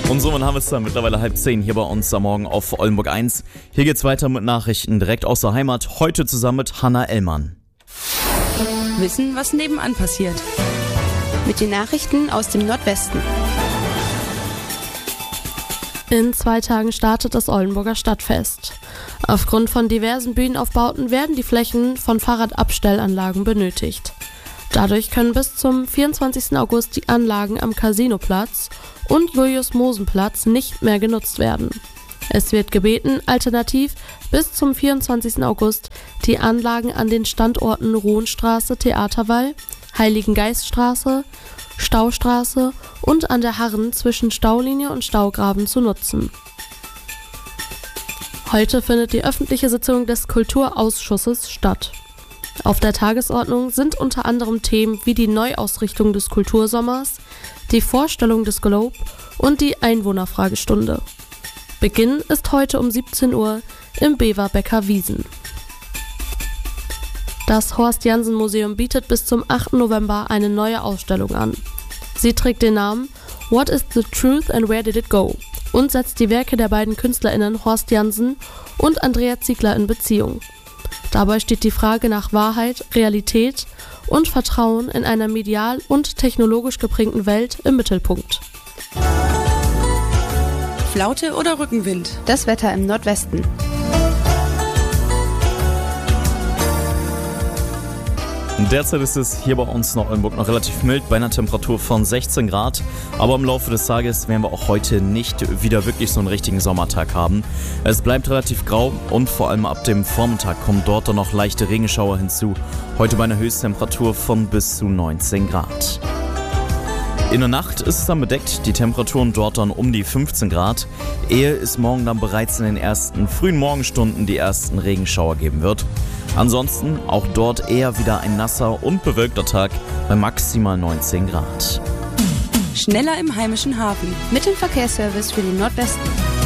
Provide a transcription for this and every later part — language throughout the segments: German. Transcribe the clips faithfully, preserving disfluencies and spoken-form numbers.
Und somit haben wir es dann mittlerweile halb zehn hier bei uns am Morgen auf Oldenburg eins. Hier geht's weiter mit Nachrichten direkt aus der Heimat. Heute zusammen mit Hanna Ellmann. Wissen, was nebenan passiert. Mit den Nachrichten aus dem Nordwesten. In zwei Tagen startet das Oldenburger Stadtfest. Aufgrund von diversen Bühnenaufbauten werden die Flächen von Fahrradabstellanlagen benötigt. Dadurch können bis zum vierundzwanzigsten August die Anlagen am Casinoplatz und Julius-Mosen-Platz nicht mehr genutzt werden. Es wird gebeten, alternativ bis zum vierundzwanzigsten August die Anlagen an den Standorten Rohnstraße, Theaterwall, Heiligengeiststraße, Staustraße und an der Harren zwischen Staulinie und Staugraben zu nutzen. Heute findet die öffentliche Sitzung des Kulturausschusses statt. Auf der Tagesordnung sind unter anderem Themen wie die Neuausrichtung des Kultursommers, die Vorstellung des Globe und die Einwohnerfragestunde. Beginn ist heute um siebzehn Uhr im Beverbecker Wiesen. Das Horst-Janssen-Museum bietet bis zum achten November eine neue Ausstellung an. Sie trägt den Namen What is the Truth and Where Did It Go? Und setzt die Werke der beiden KünstlerInnen Horst Janssen und Andrea Ziegler in Beziehung. Dabei steht die Frage nach Wahrheit, Realität und Vertrauen in einer medial und technologisch geprägten Welt im Mittelpunkt. Flaute oder Rückenwind? Das Wetter im Nordwesten. Derzeit ist es hier bei uns in Oldenburg noch relativ mild, bei einer Temperatur von sechzehn Grad. Aber im Laufe des Tages werden wir auch heute nicht wieder wirklich so einen richtigen Sommertag haben. Es bleibt relativ grau und vor allem ab dem Vormittag kommen dort dann noch leichte Regenschauer hinzu. Heute bei einer Höchsttemperatur von bis zu neunzehn Grad. In der Nacht ist es dann bedeckt, die Temperaturen dort dann um die fünfzehn Grad, ehe es morgen dann bereits in den ersten frühen Morgenstunden die ersten Regenschauer geben wird. Ansonsten auch dort eher wieder ein nasser und bewölkter Tag bei maximal neunzehn Grad. Schneller im heimischen Hafen. Mit dem Verkehrsservice für den Nordwesten.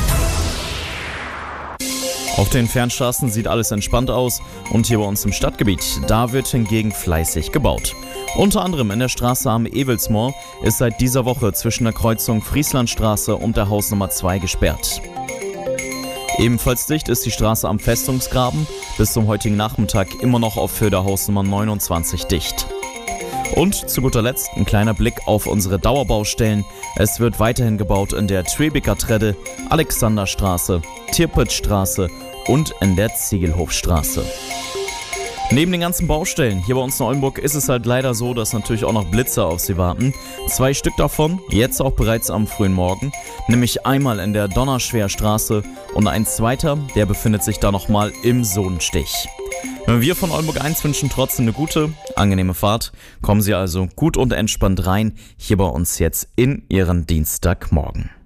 Auf den Fernstraßen sieht alles entspannt aus und hier bei uns im Stadtgebiet, da wird hingegen fleißig gebaut. Unter anderem in der Straße am Ewelsmoor ist seit dieser Woche zwischen der Kreuzung Frieslandstraße und der Hausnummer zwei gesperrt. Ebenfalls dicht ist die Straße am Festungsgraben, bis zum heutigen Nachmittag immer noch auf Höhe der Hausnummer neunundzwanzig dicht. Und zu guter Letzt ein kleiner Blick auf unsere Dauerbaustellen. Es wird weiterhin gebaut in der Twebeker Tredde, Alexanderstraße, Tirpitzstraße und in der Ziegelhofstraße. Neben den ganzen Baustellen hier bei uns in Oldenburg ist es halt leider so, dass natürlich auch noch Blitze auf sie warten. Zwei Stück davon, jetzt auch bereits am frühen Morgen, nämlich einmal in der Donnerschwerstraße und ein zweiter, der befindet sich da nochmal im Sohnstich. Wir von Oldenburg eins wünschen trotzdem eine gute, angenehme Fahrt. Kommen Sie also gut und entspannt rein, hier bei uns jetzt in Ihren Dienstagmorgen.